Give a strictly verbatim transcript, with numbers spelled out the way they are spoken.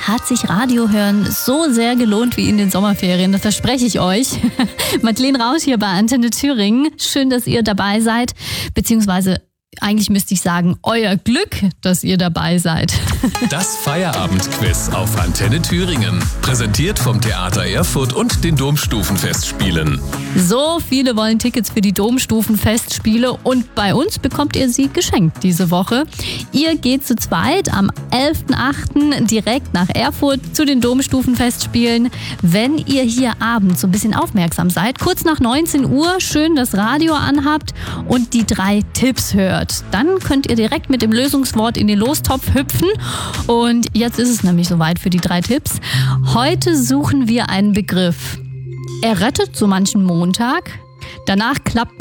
hat sich Radiohören so sehr gelohnt wie in den Sommerferien. Das verspreche ich euch. Madeleine Rausch hier bei Antenne Thüringen. Schön, dass ihr dabei seid. Beziehungsweise eigentlich müsste ich sagen, euer Glück, dass ihr dabei seid. Das Feierabendquiz auf Antenne Thüringen. Präsentiert vom Theater Erfurt und den Domstufenfestspielen. So viele wollen Tickets für die Domstufenfestspiele und bei uns bekommt ihr sie geschenkt diese Woche. Ihr geht zu zweit am elften achten direkt nach Erfurt zu den Domstufenfestspielen. Wenn ihr hier abends so ein bisschen aufmerksam seid, kurz nach neunzehn Uhr schön das Radio anhabt und die drei Tipps hört, dann könnt ihr direkt mit dem Lösungswort in den Lostopf hüpfen. Und jetzt ist es nämlich soweit für die drei Tipps. Heute suchen wir einen Begriff. Er rettet so manchen Montag. Danach klappt